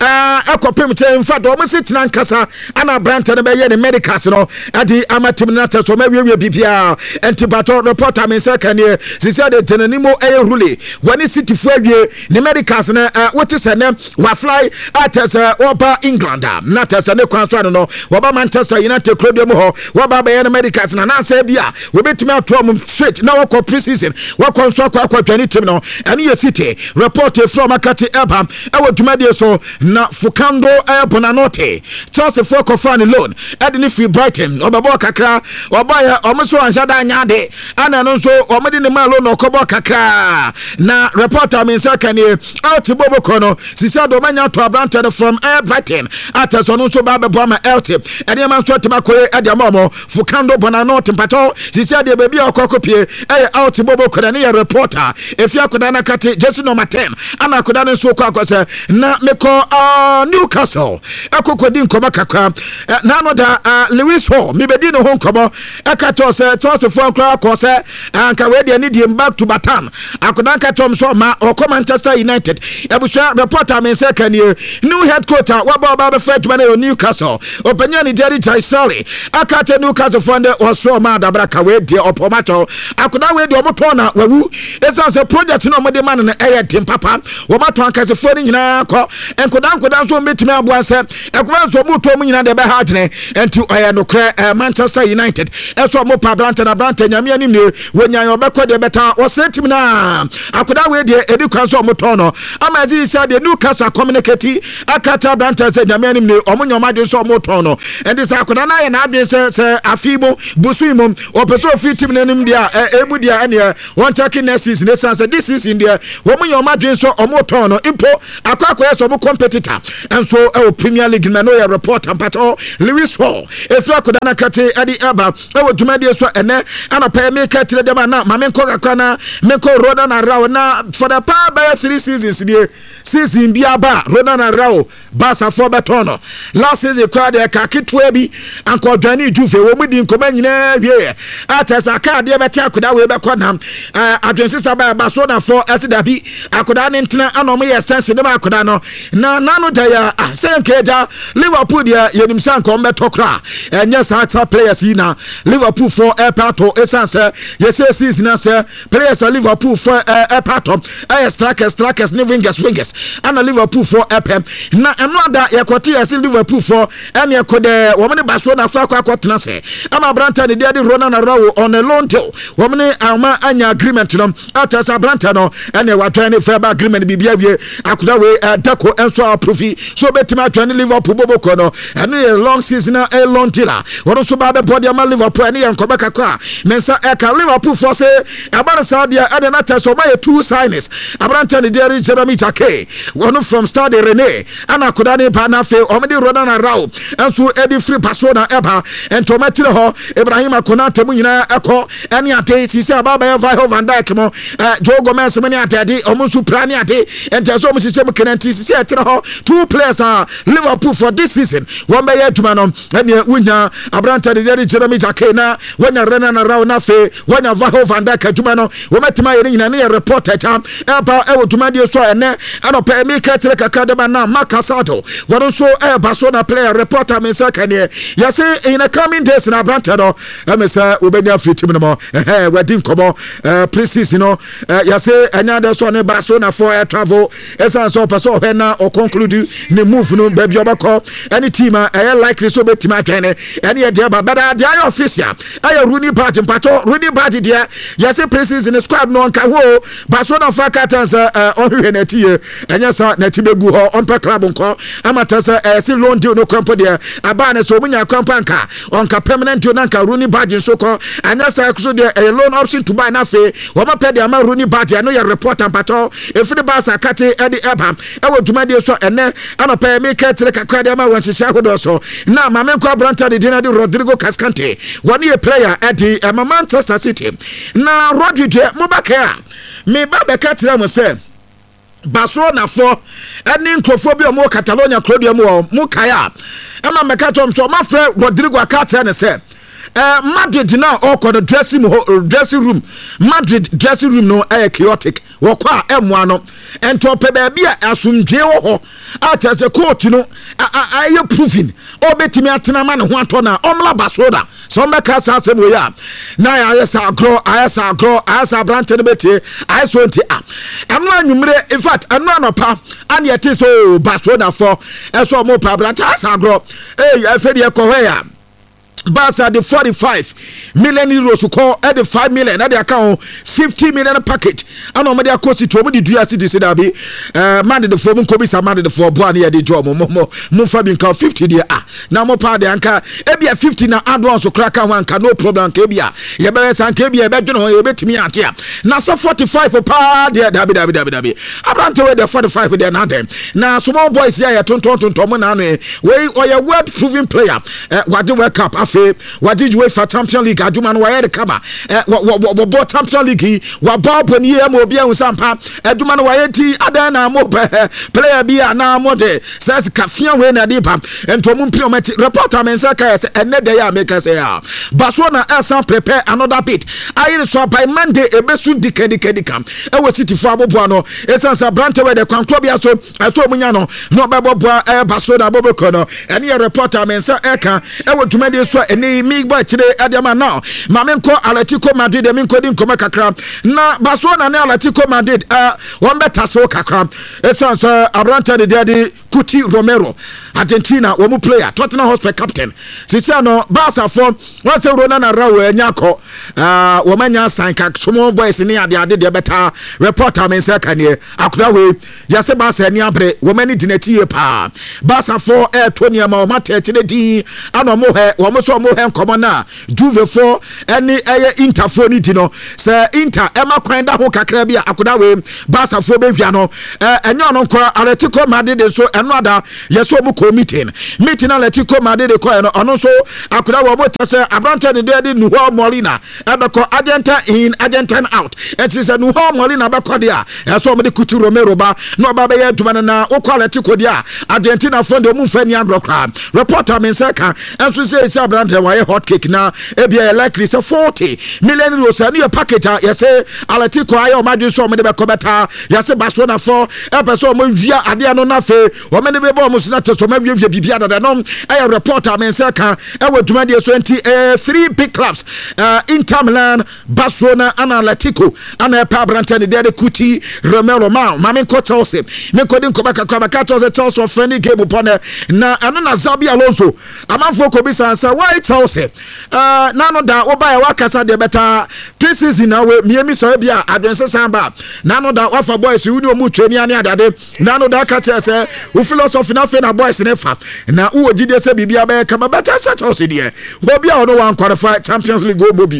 akopem che mfa do mo sitina nkasa ana abrante de be ye ne medicals no adi amatim na teso ma wiwe bibia enti bato reporter mensa kan e sisi de Generalimo e rule wani city fu awie ne medicals na wote se ne wa fly ates oba England na tese ne kwan so no woba Manchester United Club ho woba be ne medicals na say bia we betimi atrom straight na wako pre-season wako nso akwa 20 team no ene ye city report from Akati Ebam e wo dwumade so na Fukando Bonanote Chelsea for Kofani loan ede ne free Brighton obabo kakra oba ya omso anhada anyade ana no so omede ne malo no okobo kakra na reporter men sakane out bobo kono sisa do manya to abrante from Brighton ataso no so ba bebo ma LT ede man so tema koye ede amamo Fukando Bonanote mpato sisa de baby okokopie e out bobo kono ne reporter efi akoda na kate jersey number 10 ana akoda ne so kwa akose na meko Newcastle ekokodi nkoma kakra na no da Lewis Hall mi bedi no ho nkomo ekato se Chelsea for nkra akose anka we de ni di back to Batan akoda katom so ma okọ Manchester United ebusha reporter men say kan new head coach waba ba be fight man Newcastle openya ni Jerry Chaisali akate Newcastle for the oso ma da braka we de opomacho akoda we de omoto na wawu esa se project no mode man na eye tim papa wo mato ankase fo ni nyina ko enkoda so metimi aboase ekoma so moto mu nyina de be ha adwene enti oye no kre Manchester United eso mo pa brante na brante nyame anim ne wonyan obekọ de beta o setim na akoda we de edi kwan so moto no amazi isi de Newcastle communicate akata brante se nyame anim ne omonyoma de so moto no enti sa akoda na ye na adwe se afibo busuimom opeso fitim na anim dia emu dia ene won take next season ne sense this is in there omonyoma de so omoto no impo akwa so mo competitor and so Premier League na no ya report ampato Lewis Hall efi akoda na kate adi eba dwumade so ene ana pa me ka tire dem na ma menko kakra na menko Rodan and Rao na for the power by 3 seasons die season bia ba Rodan and Rao Barca for betono last season kwa de ka kitwa bi anko dwani juve wo mudi nkoma nyina wie atasa ka de beti akoda we be kona adwensisa ba Barcelona for asidabi akoda ne ntena anom ye sense dem akoda no na nano da ya senkeja Liverpool dia yenim sanko mbetokra enye sa players ina Liverpool for Pato essence yes season as players Liverpool for Pato strikers ne wingers and Liverpool for FM na another yakoti yes Liverpool for ene yakode wo mene Barcelona fa akotena se ama Branta ne dia de Ronald Araujo on a loan deal wo mene ama anya agreement no atasa Branta no ene watwane fair agreement bibia wie akoda we Deco enso approvi so betima atwane Liverpool boboko no ene a long season a long deal wo so ba be body ama Liverpool ene yankoba kakwa mensa eka Liverpool for say abana Sadia ade na teso ma 2 signings Abranta ne dia Jeremy Jake one from Stade Rennais ana akoda ne pa na fe omede Ronald Araujo enso edi free Barcelona eba entomatire ho Ibrahim Konate mu nyina eko ene ate si se ababa Virgil van Dijk mo Joe Gomez mani ate omunsu prani ate enteso mu system kenanti si se atire ho 2 players Liverpool for this season one be yatuma no ene wunya Abranta de Jeremy Jake na wona Ronald Araujo na fe wona Virgil van Dijk atuma no wo metima ye nyina ne reporter tam eba e wotuma de so ene anopa emika tire kakra de ba na Marcasado wono so Barcelona player reporter men sakane yase in the coming days na Abranta no emesa obenya free team no mo wadi nkomo pre-season no yase anya de so ne Barcelona for air travel esa so person he na o conclude ne move no baby obako any team likely so betima atene any dia ba bada dia official aye Rooney Badge mpato Rooney Badge dia yase pre-season squad no nka ho Barcelona for captains on hwe tie anya sa na tibegu ho on pa club nko amatasa si loan deal no kwampo dia aba na so munya kwampo nka onka permanent deal na nka Rooney Badge so ko anya sa so dia a loan option to buy na fe wo ma pede ama Rooney Badge no ya report ampato efiri Barca kate edi eba ewo dwumade so ene anopa me ka tire kakra de ama wanhihia hodo so na ma me kwa Abranta de dina de Rodrigo Cascante one year player at the Manchester City na Rodri de mobaka me baba katira mo say Barcelona for any nkrofobia mo Catalonia Claudia mo kaya ama mekatom so ma frɛ Rodrigo akatira ne say Madrid now all the dressing room. Madrid dressing room no chaotic. Wakwa M1 and to baby asumje ho at as a coach you know I proving obeti me atena man ho atona omla basoda so meka sa se we ya na ayesa branch ne beti I so nti anu anwumre in fact anu anopa an yete so basoda for eso mo pa branch ayesa agro afedi e ko ya Barca the 45 million euros call at the 5 million at the account 50 million package and on the cost to the do city say that be man the form kobi sa man the for boa near the job mo fabin call 50 there now mo pa the anka e be 50 na advance so crack one can no problem ke bia ye be san ke bia be dwene ye betimi ante na so 45 for pa there dabi abrante we the 45 there na dem na small boys here tonton mo na no we oya world proving player what the world cup what did you wait for Champions League? Aduman wa yede kama. What Champions League? What Bob when ye mo bia usampa. Aduman wa yeti adana mo player bia na mo de. Says kafian we na dipa. Ento mo mpio meti reporter mensa ka say enede ya make say ya. Barcelona else prepare another bit. Ayi so by Monday ebesu dikedi kam. E we City for aboboa no. Esansa brante we de kwankwo bia so eto munya no. No beboboa Barcelona boboko no. Ene reporter mensa eka e we tumede so eni mi boy chire adiama now mamenko Atletico Madrid emi nkodi nkoma kakra na Barcelona na Atletico Madrid won beta so kakra esanso abranta de dedi Cuti Romero Argentina wo mu player Tottenham Hotspur captain sisi no Barca form won se Ronaldo Raul enyako wo manya san ka somo boys ni ade de beta reporter men se kanie akura we yase Barca ni abre wo mani dinati pa Barca for Tony ma o mata chire di ano mo he wo mo so mo he nkomo na Juve for any Inter for ni no se Inter ema kwan da ho kakra bia akura we Barca for be hwa no enyo no nko Atletico Madrid so eno yeso mu meeting Atletico Madrid ko eno ono so akura wo mo tese abranta ne de Nuhu Molina ebeko Argentina in Argentina out it is a Nuhu Molina beko dia yeso mo de Cuti Romero ba no ba be yaduma na wo Atletico dia Argentina for de mu fani agrokra reporter men seka enso say abranta wa hot cake na e bia likely say 40 million euros na package yes Atletico ayo Madrid so mo de beko beta yes Barcelona for epeso mo via ade no na fe wo me de be bo mo sina teso ma via bibia da no ayo reporter men seka e we duma de so 3 big clubs Inter Milan, Barcelona and Atletico and a Pabranta de Cuti Romero ma men ko Chelsea me ko din ko baka Chelsea for friendly game upon na anona Xabi Alonso amanfo ko bisa say why Chelsea na no da oba wa kasa de beta pre-season na we miemi so bia adwense samba na no da wafa boys uni o mu twani ane adade na no da ka say wo philosophy na fe na boys ne fa na wo gide say bibia ba kama beta Chelsea de wo bia ono wan qualify Champions League go mobi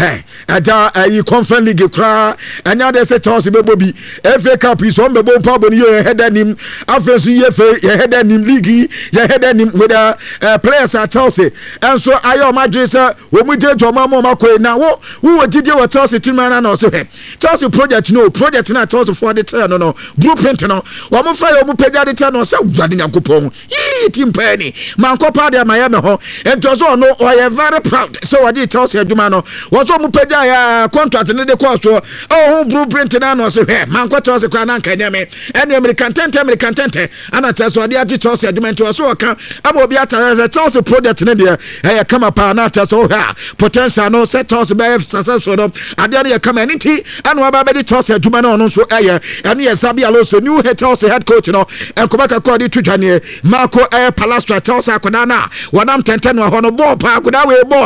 aja yi Conference League kra anya de say Chelsea be mobi FA Cup is on be bo pa boni ye head anim afensu ye head anim league ye head anim with players at Chelsea and so ayo Madrid say we mu je joma mo makoi na wo gide wa Chelsea team na no so Chelsea project na Chelsea for the turn no blueprint no wo mo fa yo mu pega de turn no say wade Nyankopon team penny man ko pa de Miami ho ento so no o ye very proud so wade Chelsea adwuma no wo so mu pega ya contract ne de ko so blueprint na no so man ko Chelsea kwa na nka nyame ene American tente ana Chelsea wade ati Chelsea adwuma ento so ka aba obi ata Chelsea project ne de kama pa na Chelsea potential no set Chelsea be successful no ade ne kama nti ana aba be Chelsea adwuma no so ene Xabi Alonso new Chelsea head coach no enkobaka ko di twitwane Marco Palestra Chelsea akona na wanam tenten no ho no ball pa akona we ball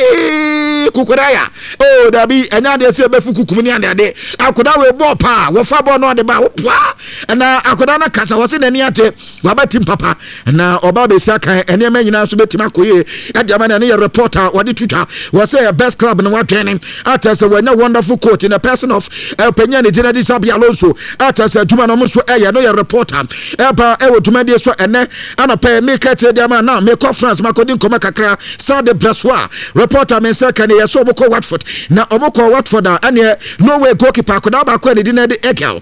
kukuraya dabi enya de se be fukukum ni ade akona we ball pa wo fa ball no de ba wo pa na akona na kasa wo se nani ate wabatim papa na oba be sia kan ene ma nyina so betima koye Adamana ne reporter wadi Twitter was say a best club no wadwene atas when a wonderful coach in the person of Penyani Dinadi Sabi Alonso atas Juma no so no reporter eba e wo Jumadi so ene ana pay me kete diama na me conference makodin koma kakra start the Brassois reporter men say kan ye so boko Watford na oboko Watford ane Norway goalkeeper koda ba ko ne dinadi Egel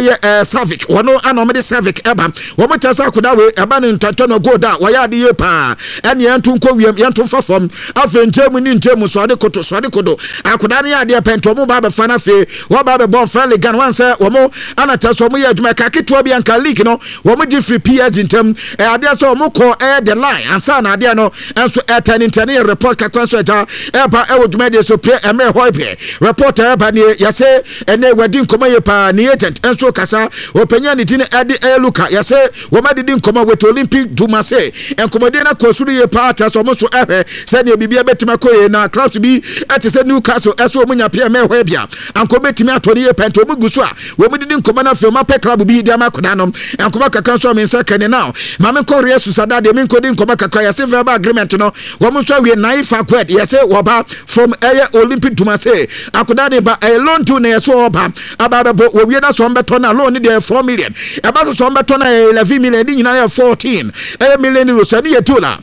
Savic wono ana me Savic eba wo mo tasa koda we eba ne ntantono go da wa ya de ye pa ene yantu nko wiem yantu fafom afen ntemu ni ntemu so ade kodo akoda ne ya de pento mo ba be fa na fe wo ba be bon friendly gan wan say wo mo ana taso mo ye adwuma ka keto bi anka league no wo mo di free PSG ntem ade so mo ko the line ansa na ade no enso etani report ka kwanso eta eba e wo dwuma de so pre eme hoipe report eba ne yase ene wadi nkoma ye pa ne agent enso kasa openya ne tin ade eluka yase wo ma didi nkoma with Olympic Dumase enkomode na kosuru ye pa ta so mo so ehwe se ne bibia betima koye na clubs bi etese Newcastle eso mo nya pe eme hoibia anko betimi atore ye pento mo gusu a wo mo didi nkoma na fe ma pe club bi dia ma koda no enkoma kaka so me nsa kane now ma me ko Real Sociedad de me nkodi nkoma kaka yase verbal agreement no wo mo so we naifa kwed yase wo ba from Olympic Dumase akoda de ba loan to na yase wo ba aba bo wo wie na so mbeto na loan de 4 million e ba so mbeto na 11 million di nyina 14 million euros ani yetula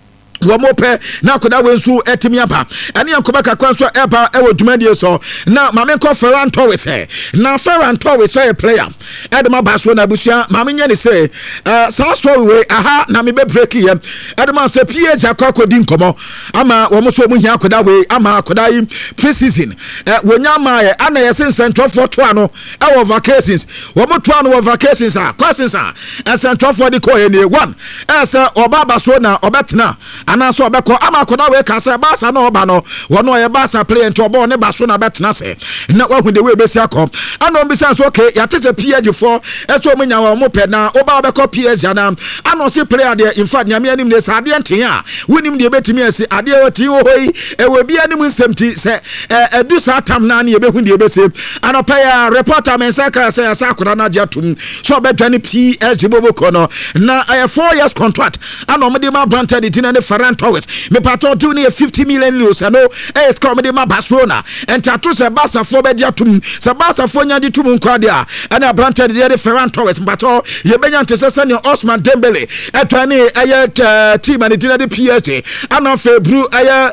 womope na koda wensu etimi aba ene yankoba kakwan so eba ewo dwumadie so na mame ko Ferran Torres na Ferran Torres fair player edema baso na busia mame nya ne say sa story we aha na me be break ye edema say PH akokodi nkomo ama womo so mu hia koda we ama koda yi pre-season wonya ma ye ana ye central for to ano ewo vacations womo to ano vacations questions central for the ko ye ne one esa oba baso na obetena ana so obeko ama koda we ka say basa na oba no wono ye basa play into oba ne baso na betena se na wahu de we besi akom ana obi say so okay ya tese PSG for eso munya wo mo pe na oba obeko PSG na ana se player de in fact nyame anim ne sa de enten a wonim de betimi asi ade oti wo hoyi e we bia anim nsemti se edu sa tam na ne ye behu de besi ana pa ya reporter men say ka say asa koda na jatum so betwani PSG boboko no na 4 years contract ana mo de ma branded it na Ferran Torres me pato do ne 50 million euros no es come de ma Barcelona entato se Barca for be jatum se Barca for nya di tum nkwa de a ana branded de Ferran Torres pato ye benya ntese ne Osman Dembele etwane team and de PSG ana Febru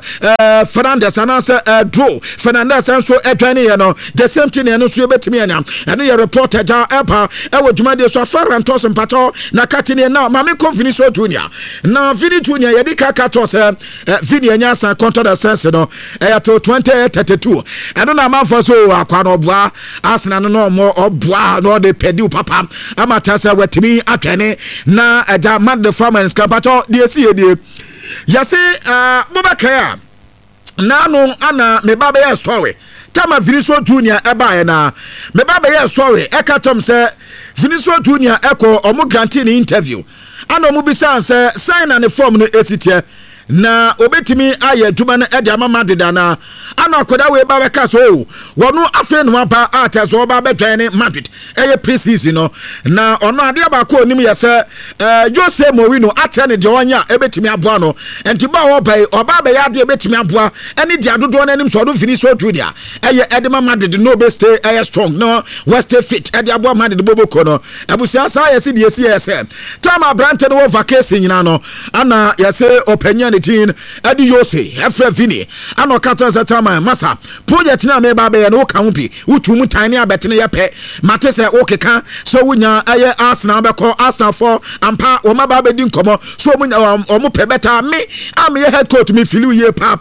Fernandes ana se draw Fernandes so etwane ye no the same thing no so betimi anya ana ye reporter ja epa e wo dwuma de so Ferran Torres pato na katine na ma me Vinicius Junior na Vinicius Junior ye di kaka to se Vini anya san contract the sense no to 2032 and na man for so akwa no boa Arsenal no more oboa no de pedi papa amata se wetimi atwene na aja man the farmers kapato de sie de yase bobaka na no ana me baba ya story tama Vinicius Junior eba na me baba ya story ekatom se Vinicius Junior eko omo grantee ni interview ana omo bisa se sign na form no esitie na obetimi aye adwuma no ede ama Madrid na ana akoda we ba beka so wono afen no aba ata so ba betwan ne Madrid eye pre-season no na ono ade ba ko onim yese Jose Mourinho ate ne de onya ebetimi aboa no enti ba wo bai oba ba ya de ebetimi aboa ene de adodo na nim so do finish so tudia eye edema Madrid no be stay eye strong no west stay fit ede aboa Madrid boboko no abusia sa yese de yese tama brante no vacation nyina no ana yese openya tin adi Jose efre Vini ano kata za tama masa project na me ba be no ka hupi utumu tani abetene ye pe matese okeka so wunya aye Arsenal be call Arsenal for ampa o ma ba be di nkomo so munya o mo pe beta me am ye head coach me feel ye pa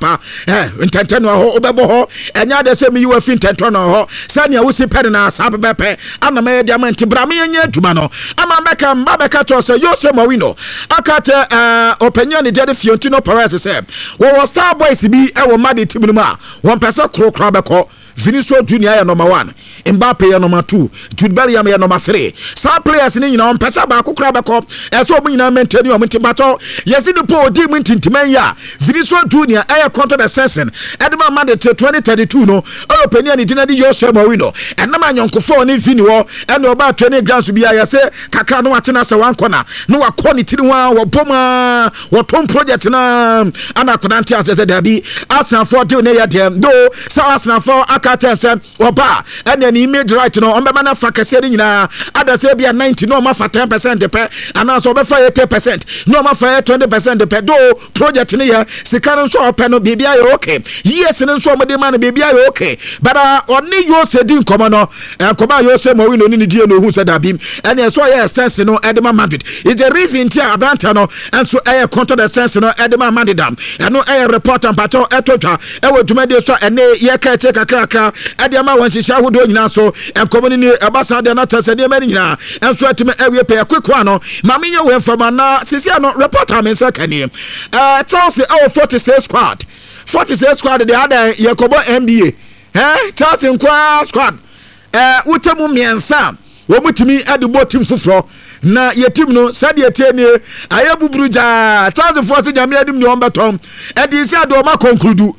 intente no ho obebo ho enya de se me you fi intente no ho sania wo si pe na sa be pe ana me diamant bra me nya aduma no ama beka mba beka to se Jose Mourinho akata openya ni de Fiorentino Perez say wo Star Boys bi e wo Madrid team no ma won pese krokra beko Vinicius Junior yɛ number 1, Mbappe yɛ number 2, Jude Bellingham yɛ number 3. Some players ni nyina on pesa ba kokra bɛkɔ ɛso mu nyina maintain o mtibato yesi de po odi mu ntintiman ya Vinicius Junior ɛyɛ contract extension ɛdema Monday 2032 no European ni dinadi Jose Mourinho ɛnama nyonkofo ni Vini wo ɛna oba training grounds bi ya se kakra no atena sɛ wan kɔna no wakɔ ni tiri wa wo boma wo tom project na ana konante asese da bi Arsenal for deal ne ya dem do sa Arsenal for akata sɛ oba ɛna ni image right no on be na fa kase ni nyina ada se bia 90 no ma fa 10% de pe ana so be fa 80% no ma fa 20% de pe do project ni ya sika no so ope no bibia ye okay yes no so mo de man bibia ye okay but oni yo se din komo no koba yo se mo wi no ni die no hu se da bim ene so ye sense no Edema Madrid is the reason tia Atlanta no enso e contract the sense no Edema Madrid dam eno e report and pato etotwa e wo dwumade so ene ye ka che kakra ade ma wan hihia hodo nyina so enkomo ni ebasa de na tase de mani nyina enso atime awie pe kwekwa no ma menye we fama na sisia no reporter men sa kani Chelsea 46 squad de ada Yakobo NBA Chelsea nkwa squad utemu miensa wo mutimi ade bo team fufro na ye team no sade etenie ayabuburuja Chelsea force jame adim ne ombetom ade isi ade o ma conclude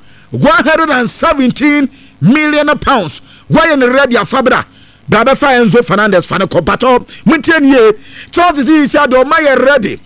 117 million pounds why in ready afabra Brother Enzo Fernandez fan kopato muntienie Chelsea is said o my ready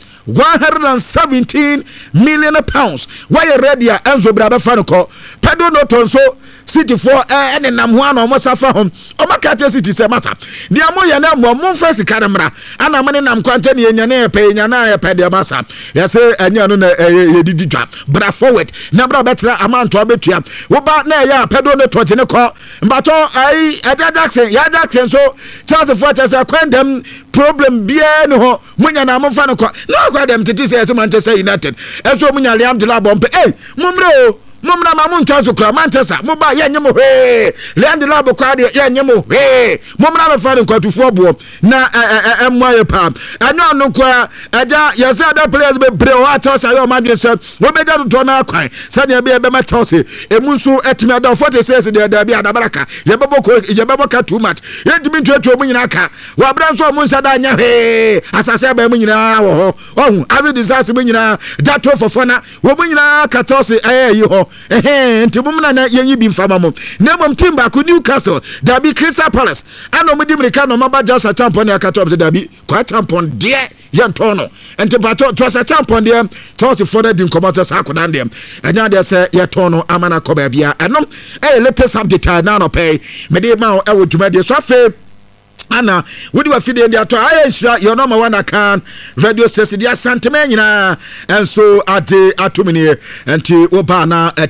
117 million pounds why ready Enzo brother fan ko Pedro no tonso City for any namwa no mosafa hom o makate City se masa dia mo ye na mo mfasi kadamra ana mane nam kwante ne nyane pe nyana pe de masa yase anya no na yedidi dwa bra forward na bra betra amanto abetua wo ba na ya Pedro no toje ne ko mbato ai Jackson so Chelsea for Chelsea kwendem problem bia no ho munya na mo fa no ko na kwa dem titi se Manchester United enso munya Liam Delabo mpe mumra mamun chanzo kra Manchester muba ye nyemo he Land Labo kwa de ye nyemo he mumra me fa nkwa tufu bo na emwaye pa anyo no kwa aja yesa da players be bre wa Chelsea yo madwe se wo be da to na kwan se ne be ma Chelsea emunsu etimi ada 46 de da bi ada baraka ye bebo ka too much ye timi twetwe mu nyina ka wa bra nso mu nsa da nya he asase ba mu nyina wo ho ohun azu disaster mu nyina da to fofona wo mu nyina ka Chelsea yi ho ntibumna na yenyi bi mfama mo na mom team ba ku Newcastle dabi Crystal Palace ano mo dimrika no maba Jasa champion ya katom se dabi kwa champion de yantono ntibato to sa champion de Chelsea for the incomote sa akodan de anya de se yetono amana ko ba bia enom latest update na no pay me de ma e wo dwumade so afa ana wodi wa fide ndia to ayensha your number 1 akan radio station dia santema nyina enso ade atomini enti oba na